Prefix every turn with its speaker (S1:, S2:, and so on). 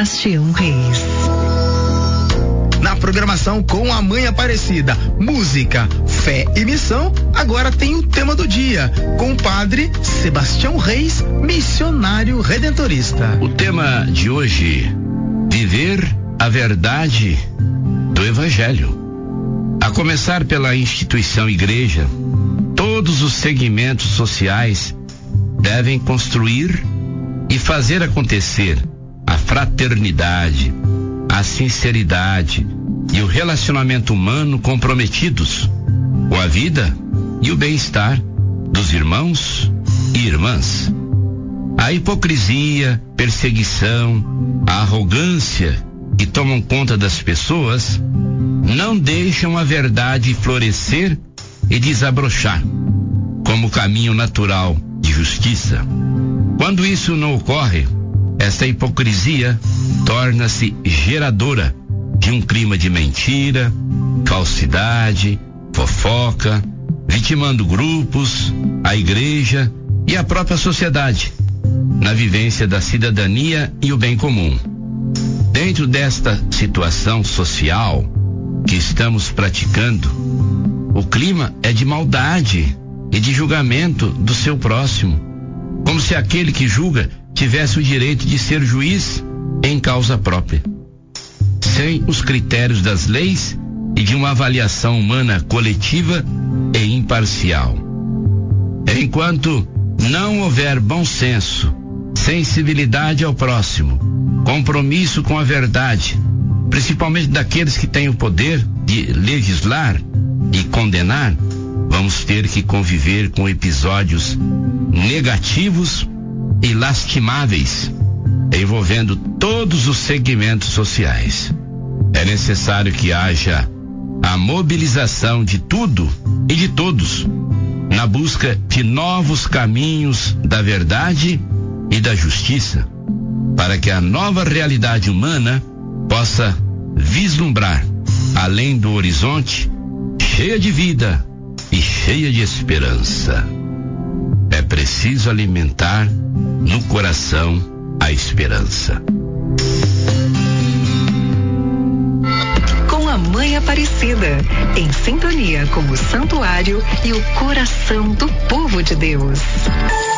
S1: Sebastião Reis.
S2: Na programação com a Mãe Aparecida, música, fé e missão, agora tem o tema do dia, com o padre Sebastião Reis, missionário redentorista.
S3: O tema de hoje, viver a verdade do Evangelho. A começar pela instituição igreja, todos os segmentos sociais devem construir e fazer acontecer a fraternidade, a sinceridade e o relacionamento humano comprometidos com a vida e o bem-estar dos irmãos e irmãs. A hipocrisia, perseguição, a arrogância que tomam conta das pessoas não deixam a verdade florescer e desabrochar como caminho natural de justiça. Quando isso não ocorre, essa hipocrisia torna-se geradora de um clima de mentira, falsidade, fofoca, vitimando grupos, a igreja e a própria sociedade na vivência da cidadania e o bem comum. Dentro desta situação social que estamos praticando, o clima é de maldade e de julgamento do seu próximo, como se aquele que julga tivesse o direito de ser juiz em causa própria, sem os critérios das leis e de uma avaliação humana coletiva e imparcial. Enquanto não houver bom senso, sensibilidade ao próximo, compromisso com a verdade, principalmente daqueles que têm o poder de legislar e condenar, vamos ter que conviver com episódios negativos e lastimáveis, envolvendo todos os segmentos sociais. É necessário que haja a mobilização de tudo e de todos na busca de novos caminhos da verdade e da justiça, para que a nova realidade humana possa vislumbrar além do horizonte, cheia de vida e cheia de esperança. É preciso alimentar no coração a esperança.
S1: Com a Mãe Aparecida, em sintonia com o santuário e o coração do povo de Deus.